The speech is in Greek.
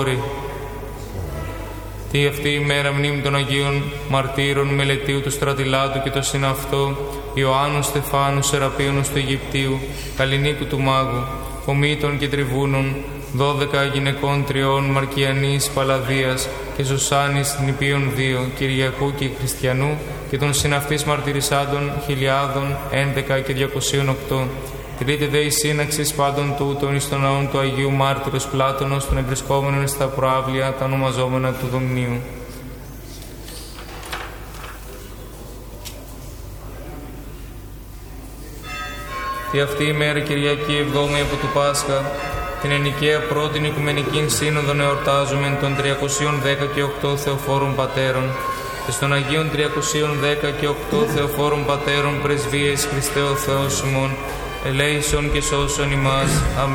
Τι αυτή η μέρα μνήμη των Αγίων Μαρτύρων Μελετίου του Στρατιλάτου και το συναυτό, Ιωάννου Στεφάνου Σεραπίωνος του Αιγυπτίου, Καλλινίκου του Μάγου, Ομήτων και Τριβούνων, 12 γυναικών τριών Μαρκιανής Παλαδίας και Ζωσάνης νηπίων 2, Κυριακού και Χριστιανού και των συναυτής μαρτυρισάντων χιλιάδων 11 και 208. Τηρείται δε η σύναξη πάντων τούτων εις των ναών του Αγίου Μάρτυρος Πλάτωνος των ευρισκόμενων στα προάβλια τα ονομαζόμενα του Δομνίου. Τι αυτή η μέρα Κυριακή εβδόμη από του Πάσχα, την ενοικαία πρώτην Οικουμενική Σύνοδον εορτάζουμε των 310 και 8 Θεοφόρων Πατέρων και στον Αγίων 310 και 8 Θεοφόρων Πατέρων πρεσβείες Χριστέ ο Θεός ημών, ελέησον και σώσον ημάς. Αμήν.